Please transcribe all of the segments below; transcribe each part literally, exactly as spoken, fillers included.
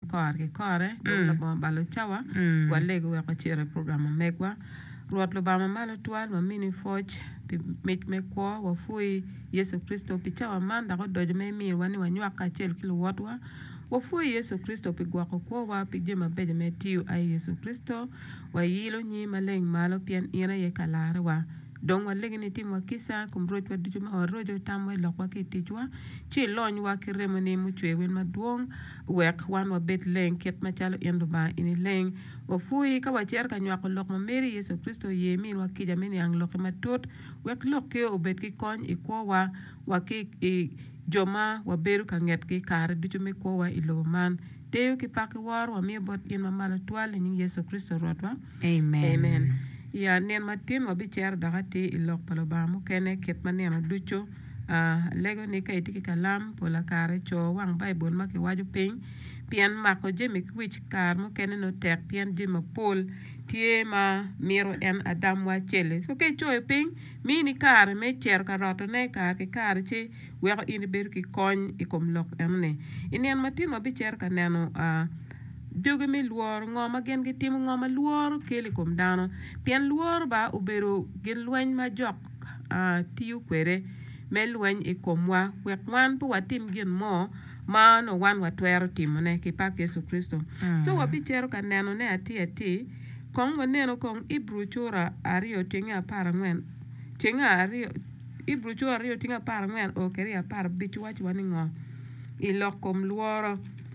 kor ki kore dong bo balo chawa wale go ka chere program megwa ruat lo bama malo twal ma mini foch mit me ko wa fui Yesu Kristo pichawa manda ko dojo me mi wani wanywa ka chel kilo watwa wa fui Yesu Kristo pi gwa ko wa pi jema beje me tiu ai Yesu Kristo wa yilo nyi maleng malo pian ira ye kalare wa dong wa legini tim wa kisa kumroj wa dijuma wa rojo tamwe lokwa ki tijwa chi lony wa ki remoni muchwe wen maduong wek wan wa bet leng ket machalo endo ba ini leng wa fui ka wa cher ka nywa ko lok ma meri Yesu Kristo ye min wa kija meni ang lok matot wek lok ke obet ki kony ikwo wa wa ki i joma wa beru ka nget ki kare dijume kwo wa ilo man deyo ki paki war wa mi bot in ma malo twal ni Yesu Kristo rotwa amen amen ya nen matin wa bicher dagati ilok palo bamu kene ket maneno ducho uh, lego ni ka itiki kalam pola kare cho wang bible ma ki waju piny pian mako jemi kwich kar mo kene no tek pian jema pol tie ma miro en adam wa chele so ke cho piny mini kar me cher karoto ne kar ki kar chi weko ini ber ki kony ikom lok emne inen matin wa bicher ka neno uh, Joge mi luor ngoma gen ki tim ngoma luor keli kom dano pian luor ba ubero gen lueny ma jok uh, tiu kwere me lueny i komwa wek wan po watim gen mo ma no wan watwero timone ki pak Yesu Kristo mm. so wabichero ka neno ne ati ati kong waneno kong Ibru chura ario tinga para ngwen tinga ario Ibru chura ario tinga para ngwen o keri apar bichu wach wani ngo ilok kom luoro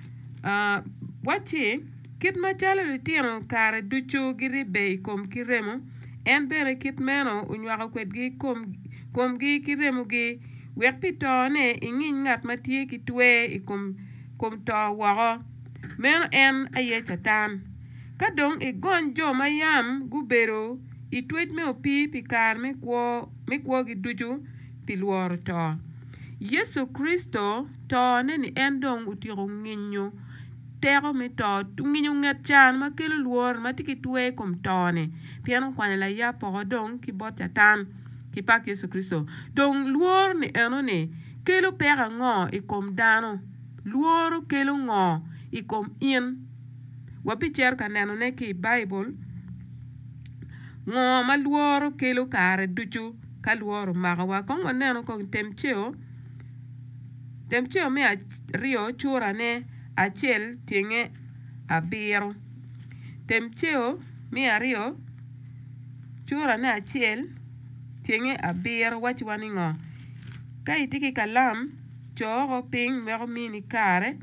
uh, wachi kit machalo litino kare ducho giri bei kom kiremo en bere kit meno unywaka kwet gi kom kom gi kiremo gi wek pitone ingin ngat matie ki twe ikom kom to wago men en aye chatan kadong igon jo mayam gubero itwet me opi pikar me kwo me kwo gi ducho piluor to Yesu Kristo to ne ni endong utiro nginyo teko mi to nginyo nget chan ma kelo luor ma tiki twe kom tone piano kwane la ya poko dong ki bot chatan ki pak Yesu Kristo dong luor ni eno ni kelo peka ngo i kom dano luor kelo ngo i kom in wapi cher ka neno ne ki Bible ngo ma luor kelo kare duchu ka luor maka wa kong waneno kong temcheo temcheo me a rio chura ne achel tienge abiro temcheo mi ario chura na achel tienge abiro wach wani ngo ka itiki kalam chogo ping mero mini kare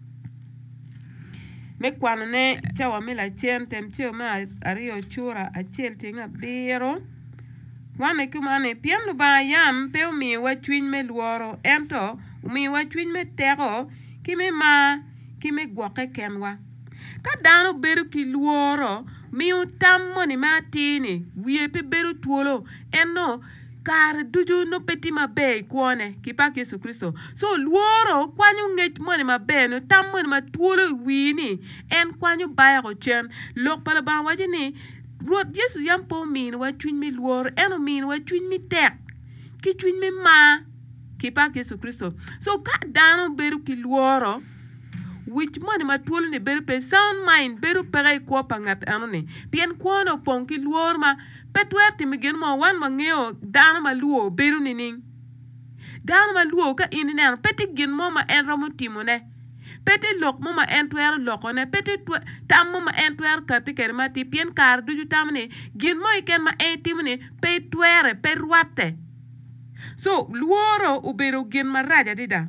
me kwano ne chawa mila chen temcheo ma ario chura achel tienge abiro wane kumane piano ba yam pe mi wa chwin me luoro ento mi wa chwin me tero kimi ma kimi gwoke kenwa ka dano beru ki luoro mi utammo ni matini wiye pe beru tuolo eno kar duju no peti mabe kwone ki pak Yesu Kristo so luoro kwanyu ngech moni mabe no tammo ni matuolo wini en kwanyu baya ko chen lok pala ba wajini ruot Yesu yampo min wa chwin mi luoro eno min wa chwin mi tek ki chwin mi ma ki pak Yesu Kristo so ka dano beru ki luoro which money ma tuolo ni beru pe sound mind beru pere ko pangat anone pien kono ponki luor ma petwerti migen mo wan mangeo dano ma luo beru ni ning dano ma luo ka ini ne peti gin mo ma en romo timone peti lok mo ma en twer lokone peti tam mo ma en twer kati ker ma ti pien kar duju tamne gin mo iken ma en timne pe twere pe ruate so luoro ubero gin ma raja dida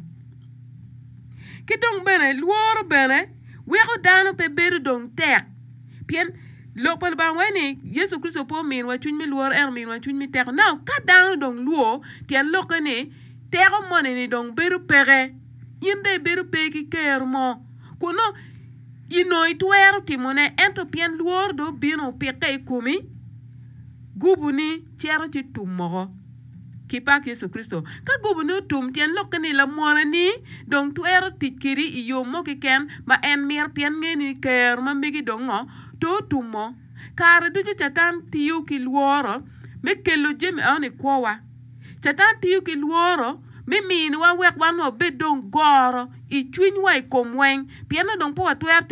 kidong bene luoro bene weko dano pe beru dong tek pien lokpal ba weni Yesu Kristo po min wa chuny mi luoro en min wa chuny mi tek now ka dano dong luo tien lokene teko mone ni dong beru pege yinde beru pegi ker mo kuno ino itwero timone ento pien luor do bino peke kumi gubu ni chero chi tumogo ki pak Yesu Kristo ka gubu no tum tien lokani la mora ni dong tuero tikiri iyo mo ki ken ma en mier pien ngeni ker ma migi dongo to tumo kare duju chatan tiyu ki luoro me kelo jemi ane kowa chatan tiyu ki luoro me min wa wek wan no bedong goro i chwiny wa i komweng pien dong po wa tuer